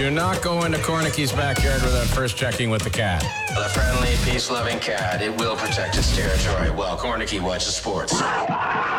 Do not go into Cornicky's backyard without first checking with the cat. A friendly, peace-loving cat. It will protect its territory while Cornicky watches sports.